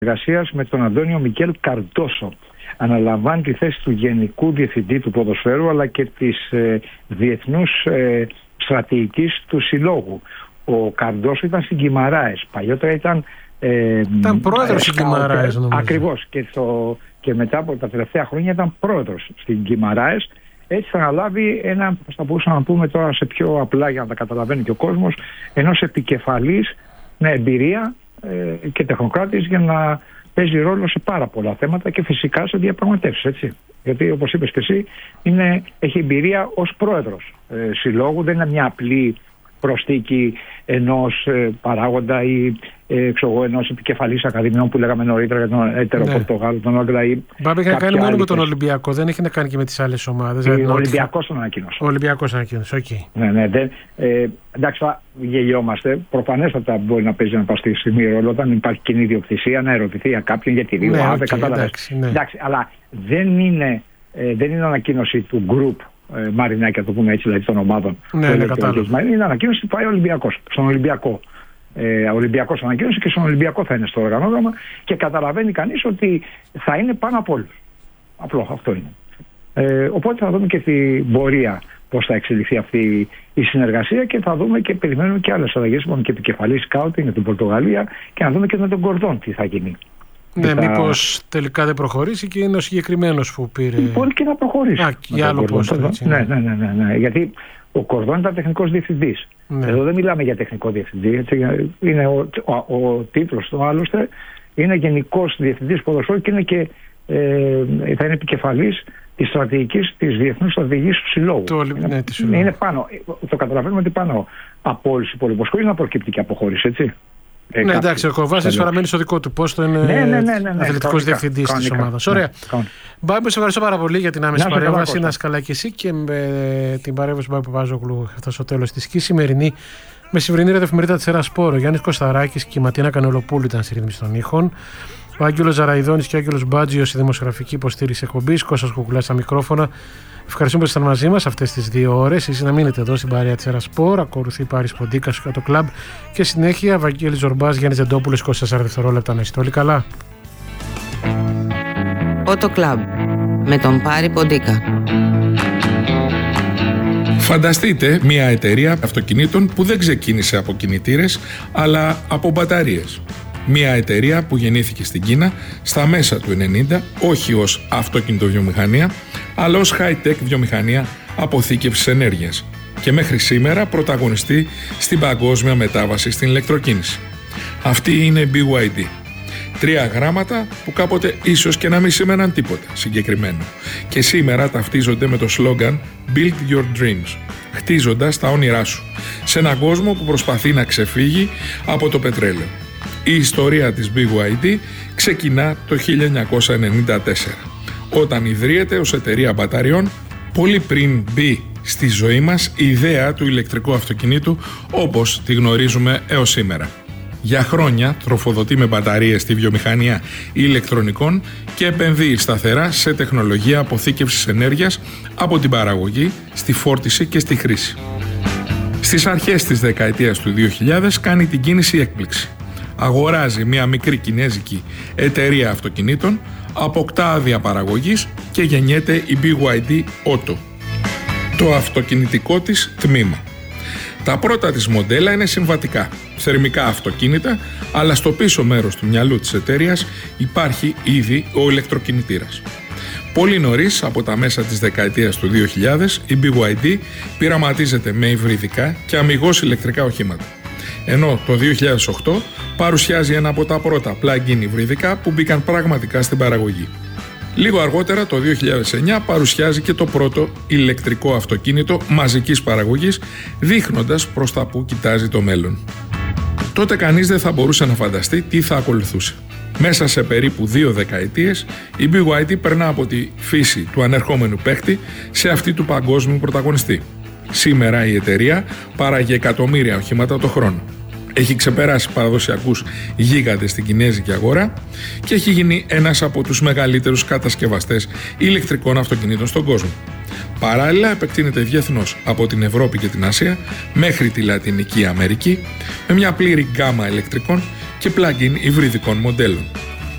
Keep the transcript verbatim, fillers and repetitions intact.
Εργασίας με τον Αντώνιο Μικέλ Καρντόσο. Αναλαμβάνει τη θέση του Γενικού Διευθυντή του Ποδοσφαίρου αλλά και της ε, Διεθνούς ε, Στρατηγικής του Συλλόγου. Ο Καρντόσο ήταν στην Γκιμαράες. Παλιότερα ήταν... Ε, ήταν πρόεδρος στην Γκιμαράες, νομίζω. Ακριβώς. Και, το, και μετά από τα τελευταία χρόνια ήταν πρόεδρος στην Γκιμαράες. Έτσι θα αναλάβει ένα, θα μπορούσαμε να πούμε τώρα σε πιο απλά για να τα καταλαβαίνει και ο κόσμος, ενός επικεφαλής με εμπειρία ε, και τεχνοκράτης για να παίζει ρόλο σε πάρα πολλά θέματα και φυσικά σε διαπραγματεύσεις, έτσι. Γιατί όπως είπες και εσύ, είναι, έχει εμπειρία ως πρόεδρος ε, συλλόγου, δεν είναι μια απλή προσθήκη ενός ε, παράγοντα ή ε, ξέρω, ενός επικεφαλής ακαδημιών που λέγαμε νωρίτερα για τον έτερο ναι. Πορτογάλο, τον Όγκλα ή. Μπάμπη, είχε κάνει μόνο με τον Ολυμπιακό, δεν έχει να κάνει και με τις άλλες ομάδες. Ο δηλαδή, Ολυμπιακός τον ανακοίνωσε. Ο Ολυμπιακός ανακοίνωσε, οκ. Okay. Ναι, ναι, δεν, ε, εντάξει, θα γελιόμαστε. Προφανέστατα μπορεί να παίζει ένα παστή στιγμή ρόλο όταν υπάρχει κοινή ιδιοκτησία, να ερωτηθεί για κάποιον γιατί δύο ναι, άδε, okay, κατάλαβες. Ναι. Εντάξει, αλλά δεν είναι, ε, δεν είναι ανακοίνωση του group. Ε, Μαρινάκια, το πούμε έτσι, δηλαδή των ομάδων. Ναι, ναι, κατάλαβα. Είναι ανακοίνωση που πάει ο Ολυμπιακός. Στον Ολυμπιακό. Ε, ο Ολυμπιακός ανακοίνωσε και στον Ολυμπιακό θα είναι στο οργανόγραμμα και καταλαβαίνει κανείς ότι θα είναι πάνω από όλους. Απλό, αυτό είναι. Ε, οπότε θα δούμε και την πορεία πώς θα εξελιχθεί αυτή η συνεργασία και θα δούμε και περιμένουμε και άλλες αλλαγές. Είπαμε και επικεφαλή σκάουτινγκ με την Πορτογαλία και να δούμε και με τον Κορδόν τι θα γίνει. Ναι, θα... μήπως τελικά δεν προχωρήσει και είναι ο συγκεκριμένος που πήρε. Μπορεί και να προχωρήσει. Α, για άλλο πόστο. Ναι, ναι, ναι, ναι, ναι. Γιατί ο Κορδόν ήταν τεχνικός διευθυντής. Ναι. Εδώ δεν μιλάμε για τεχνικό διευθυντή. Έτσι, είναι ο, ο, ο τίτλος του άλλωστε είναι γενικός διευθυντής ποδοσφαίρου και, είναι και ε, θα είναι επικεφαλής της στρατηγικής της διεθνούς στρατηγικής του Συλλόγου. Το, είναι, ναι, είναι, είναι πάνω. Το καταλαβαίνουμε ότι πάνω από όλους τους υπόλοιπους χωρίς να προκύπτει και αποχώρηση, έτσι. Ε, ναι, εντάξει, ο Κοβάσης παραμένει στο δικό του πόστο, είναι ναι, ναι, ναι, ναι, ναι, αθλητικός διευθυντής της ομάδας. Ναι, ωραία. Μπάμπη, σε ευχαριστώ πάρα πολύ για την άμεση να παρέμβαση. Να είσαι καλά και εσύ και με την παρέμβαση του Μπάμπη Παπαζόγλου. Έφτασε στο τέλος της. Και σημερινή μεσημβρινή ρεδεφημερίδα της Τέρα Σπόρο. Γιάννης Κωσταράκης και η Ματίνα Κανελοπούλου ήταν στη ρύθμιση των ήχων. Ο Άγγελος Ζαραϊδόνης και ο Άγγελος Μπάτζιος η δημοσιογραφική υποστήριξη εκπομπής. Κώστας Κουκουλάς στα μικρόφωνα. Ευχαριστούμε που ήσασταν μαζί μας αυτές τις δύο ώρες. Εσείς να μείνετε εδώ στην παρέα της Τέρα Σπόρο. Ακολουθεί Πάρης Ποντίκας και το κλαμπ. Και συνέχεια Βαγγέλης Ζορμπάς, Γιάννης Ζεντόπουλος, είκοσι τέσσερα δευτερόλεπτα. Να είστε όλοι καλά. Ότο Κλαμπ με τον Πάρη Ποντίκα. Φανταστείτε μια εταιρεία αυτοκινήτων που δεν ξεκίνησε από κινητήρες αλλά από μπαταρίες. Μια εταιρεία που γεννήθηκε στην Κίνα στα μέσα του ενενήντα, όχι ως αυτοκινητοβιομηχανία, αλλά ως high-tech βιομηχανία αποθήκευσης ενέργειας και μέχρι σήμερα πρωταγωνιστεί στην παγκόσμια μετάβαση στην ηλεκτροκίνηση. Αυτή είναι η μπι γουάι ντι. Τρία γράμματα που κάποτε ίσως και να μην σήμαιναν τίποτα συγκεκριμένο και σήμερα ταυτίζονται με το σλόγγαν Build Your Dreams, χτίζοντας τα όνειρά σου σε έναν κόσμο που προσπαθεί να ξεφύγει από το πετρέλαιο. Η ιστορία της μπι γουάι ντι ξεκινά το χίλια εννιακόσια ενενήντα τέσσερα, όταν ιδρύεται ως εταιρεία μπαταριών, πολύ πριν μπει στη ζωή μας η ιδέα του ηλεκτρικού αυτοκινήτου όπως τη γνωρίζουμε έως σήμερα. Για χρόνια τροφοδοτεί με μπαταρίες τη βιομηχανία ηλεκτρονικών και επενδύει σταθερά σε τεχνολογία αποθήκευσης ενέργειας από την παραγωγή, στη φόρτιση και στη χρήση. Στις αρχές της δεκαετίας του δύο χιλιάδες κάνει την κίνηση έκπληξη. Αγοράζει μια μικρή κινέζικη εταιρεία αυτοκινήτων, αποκτά άδεια παραγωγής και γεννιέται η μπι γουάι ντι Auto, το αυτοκινητικό της τμήμα. Τα πρώτα της μοντέλα είναι συμβατικά, θερμικά αυτοκίνητα, αλλά στο πίσω μέρος του μυαλού της εταιρείας υπάρχει ήδη ο ηλεκτροκινητήρας. Πολύ νωρίς, από τα μέσα της δεκαετίας του δύο χιλιάδες, η μπι γουάι ντι πειραματίζεται με υβριδικά και αμιγώς ηλεκτρικά οχήματα. Ενώ το δύο χιλιάδες οκτώ παρουσιάζει ένα από τα πρώτα plug-in υβριδικά που μπήκαν πραγματικά στην παραγωγή. Λίγο αργότερα, το δύο χιλιάδες εννιά, παρουσιάζει και το πρώτο ηλεκτρικό αυτοκίνητο μαζικής παραγωγής, δείχνοντας προς τα που κοιτάζει το μέλλον. Τότε κανείς δεν θα μπορούσε να φανταστεί τι θα ακολουθούσε. Μέσα σε περίπου δύο δεκαετίες, η μπι γουάι ντι περνά από τη φύση του ανερχόμενου παίχτη σε αυτή του παγκόσμιου πρωταγωνιστή. Σήμερα η εταιρεία παράγει εκατομμύρια οχήματα το χρόνο. Έχει ξεπεράσει παραδοσιακούς γίγαντες στην κινέζικη αγορά και έχει γίνει ένας από τους μεγαλύτερους κατασκευαστές ηλεκτρικών αυτοκινήτων στον κόσμο. Παράλληλα επεκτείνεται διεθνώς από την Ευρώπη και την Ασία μέχρι τη Λατινική Αμερική με μια πλήρη γκάμα ηλεκτρικών και plug-in υβριδικών μοντέλων.